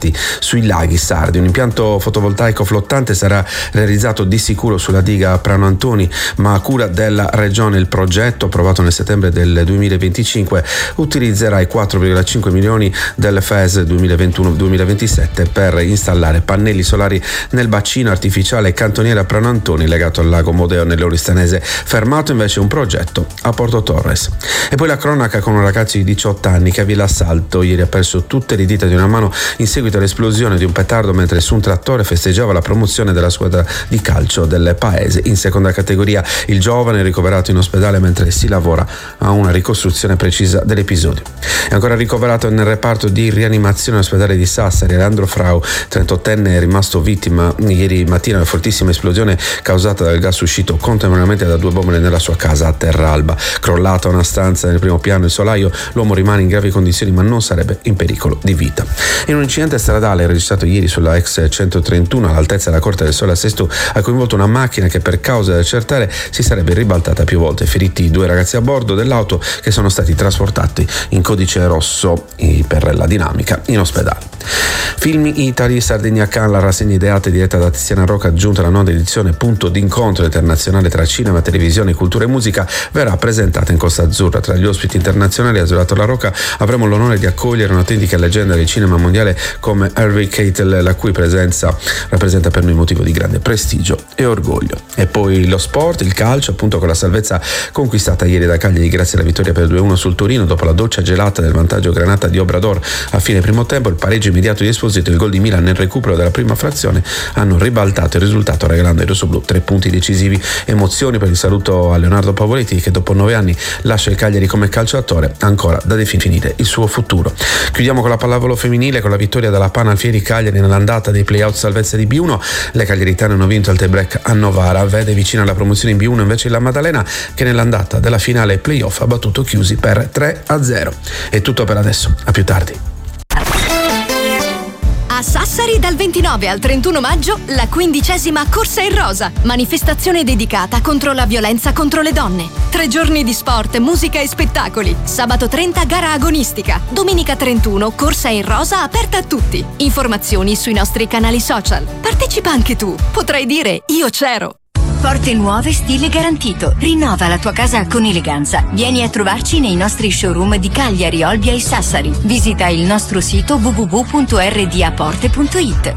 impiantati sui laghi sardi. Un impianto fotovoltaico flottante sarà realizzato di sicuro sulla diga Prano Antoni, ma a cura della regione. Il progetto, approvato nel settembre del 2025, utilizzerà i 4,5 milioni del FES 2021-2027 per installare pannelli solari nel bacino artificiale cantoniere Prano Antoni, legato al lago Modeo nell'Oristanese. Fermato invece un progetto a Porto Torres. E poi la cronaca con un ragazzo di 18 anni che a Villa Salto ieri ha perso tutte le dita di una mano in seguito all'esplosione di un petardo mentre su un trattore festeggiava la promozione della squadra di calcio del paese in seconda categoria. Il giovane è ricoverato in ospedale mentre si lavora a una ricostruzione precisa dell'episodio. È ancora ricoverato nel reparto di rianimazione ospedale di Sassari Leandro Frau, 38enne, è rimasto vittima ieri mattina di una fortissima esplosione causata dal gas uscito contemporaneamente da 2 bombe nella sua casa a Terralba. Crollata una stanza nel primo piano, il solaio, l'uomo rimane in gravi condizioni ma non sarebbe in pericolo di vita. In un incidente stradale registrato ieri sulla ex 131 all'altezza della Corte del Sole a Sesto ha coinvolto una macchina che per cause da accertare si sarebbe ribaltata più volte. Feriti 2 ragazzi a bordo dell'auto che sono stati trasportati in codice rosso per la dinamica in ospedale. Film Italy Sardegna Cannes, la rassegna ideata e diretta da Tiziana Rocca, aggiunta alla 9ª edizione, punto d'incontro internazionale tra cinema, televisione, cultura e musica, verrà presentata in Costa Azzurra. Tra gli ospiti internazionali, Azzurrato La Rocca, avremo l'onore di accogliere un'autentica leggenda del cinema mondiale come Harvey Keitel, la cui presenza rappresenta per noi motivo di grande prestigio e orgoglio. E poi lo sport, il calcio, appunto, con la salvezza conquistata ieri da Cagliari grazie alla vittoria per 2-1 sul Torino dopo la doccia gelata del vantaggio granata di Obrador a fine primo tempo. Il pareggio immediato di Esposito e il gol di Milan nel recupero della prima frazione hanno ribaltato il risultato, regalando ai rossoblù 3 punti decisivi. Emozioni per il saluto a Leonardo Pavoletti, che dopo 9 anni lascia il Cagliari come calciatore, ancora da definire il suo futuro. Chiudiamo con la pallavolo femminile con la vittoria della Pana Alfieri Cagliari nell'andata dei play-out salvezza di B1. Le cagliaritane hanno vinto il tie-break a Novara. Vede vicina alla promozione in B1 invece la Maddalena, che nell'andata della finale play-off ha battuto Chiusi per 3-0. È tutto per adesso, a più tardi. A Sassari dal 29 al 31 maggio la 15ª Corsa in Rosa, manifestazione dedicata contro la violenza contro le donne. 3 giorni di sport, musica e spettacoli. Sabato 30 gara agonistica, domenica 31 Corsa in Rosa aperta a tutti. Informazioni sui nostri canali social. Partecipa anche tu, potrai dire io c'ero. Porte nuove, stile garantito. Rinnova la tua casa con eleganza. Vieni a trovarci nei nostri showroom di Cagliari, Olbia e Sassari. Visita il nostro sito www.rdaporte.it.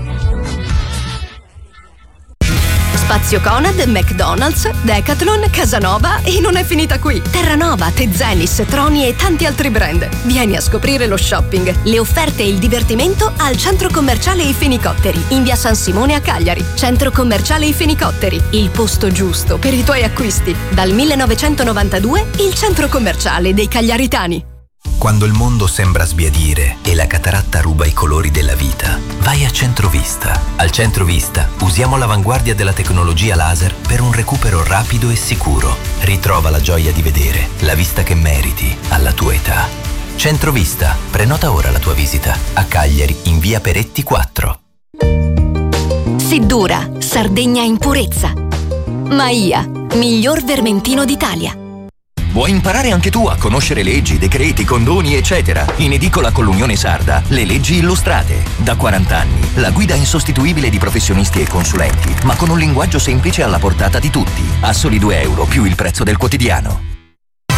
Spazio Conad, McDonald's, Decathlon, Casanova e non è finita qui. Terranova, Tezenis, Troni e tanti altri brand. Vieni a scoprire lo shopping, le offerte e il divertimento al Centro Commerciale I Fenicotteri, in via San Simone a Cagliari. Centro Commerciale I Fenicotteri, il posto giusto per i tuoi acquisti. Dal 1992 il Centro Commerciale dei Cagliaritani. Quando il mondo sembra sbiadire e la cataratta ruba i colori della vita, vai a Centrovista. Al Centrovista usiamo l'avanguardia della tecnologia laser per un recupero rapido e sicuro. Ritrova la gioia di vedere, la vista che meriti, alla tua età. Centrovista, prenota ora la tua visita. A Cagliari, in via Peretti 4. Siddura, Sardegna in purezza. Maia, miglior vermentino d'Italia. Vuoi imparare anche tu a conoscere leggi, decreti, condoni, eccetera? In edicola con l'Unione Sarda, le leggi illustrate. Da 40 anni, la guida insostituibile di professionisti e consulenti, ma con un linguaggio semplice alla portata di tutti. A soli €2 più il prezzo del quotidiano.